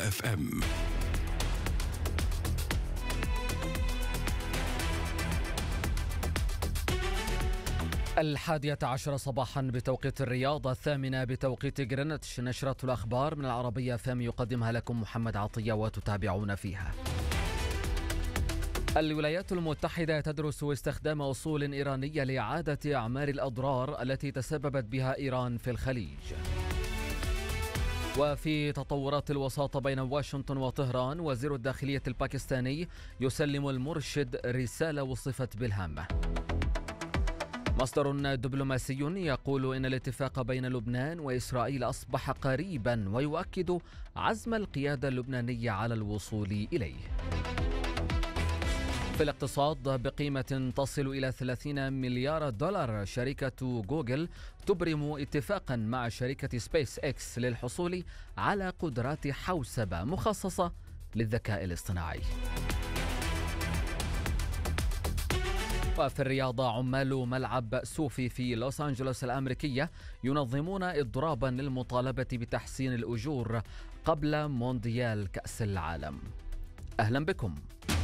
اف ام. الحادية عشر صباحا بتوقيت الرياض، 8 بتوقيت غرينتش. نشرة الأخبار من العربية فام يقدمها لكم محمد عطية وتتابعون فيها. الولايات المتحدة تدرس استخدام أصول إيرانية لإعادة أعمال الأضرار التي تسببت بها إيران في الخليج. وفي تطورات الوساطة بين واشنطن وطهران، وزير الداخلية الباكستاني يسلم المرشد رسالة وصفت بالهامة. مصدر دبلوماسي يقول إن الاتفاق بين لبنان وإسرائيل أصبح قريبا، ويؤكد عزم القيادة اللبنانية على الوصول إليه. في الاقتصاد، بقيمة تصل إلى 30 مليار دولار، شركة جوجل تبرم اتفاقا مع شركة سبيس إكس للحصول على قدرات حوسبة مخصصة للذكاء الاصطناعي. وفي الرياضة، عمال ملعب سوفي في لوس أنجلوس الأمريكية ينظمون إضرابا للمطالبة بتحسين الأجور قبل مونديال كأس العالم. أهلا بكم.